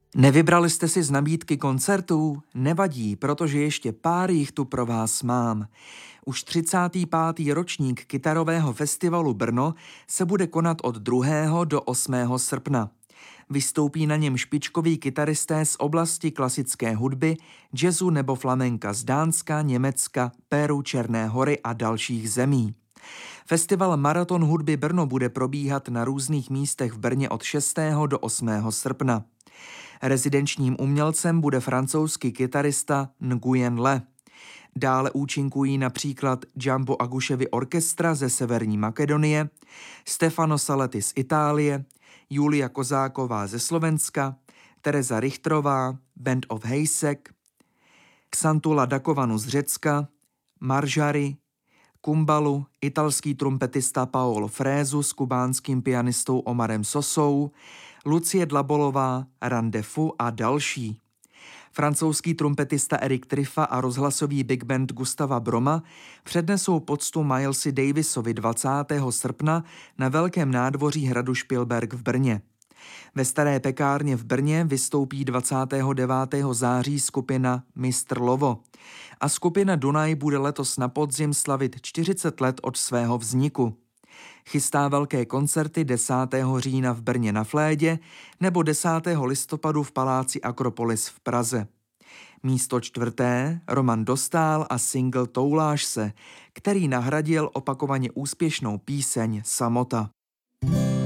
Nevybrali jste si z nabídky koncertů? Nevadí, protože ještě pár jich tu pro vás mám. Už 35. ročník kytarového festivalu Brno se bude konat od 2. do 8. srpna. Vystoupí na něm špičkoví kytaristé z oblasti klasické hudby, jazzu nebo flamenka z Dánska, Německa, Peru, Černé Hory a dalších zemí. Festival Maraton hudby Brno bude probíhat na různých místech v Brně od 6. do 8. srpna. Rezidenčním umělcem bude francouzský kytarista Nguyen Le. Dále účinkují například Jambo Aguševy orchestra ze Severní Makedonie, Stefano Saletti z Itálie, Julia Kozáková ze Slovenska, Tereza Richtrová, Band of Heysek, Xantula Dakovanu z Řecka, Marjari, Kumbalu, italský trumpetista Paolo Fresu s kubánským pianistou Omarem Sosou, Lucie Dlabolová, Randefu a další. Francouzský trumpetista Eric Triffa a rozhlasový big band Gustava Broma přednesou poctu Milesi Davisovi 20. srpna na Velkém nádvoří hradu Špilberk v Brně. Ve Staré pekárně v Brně vystoupí 29. září skupina Mistr Lovo a skupina Dunaj bude letos na podzim slavit 40 let od svého vzniku. Chystá velké koncerty 10. října v Brně na Flédě nebo 10. listopadu v paláci Akropolis v Praze. Místo 4. Roman Dostál a single Touláš se, který nahradil opakovaně úspěšnou píseň Samota.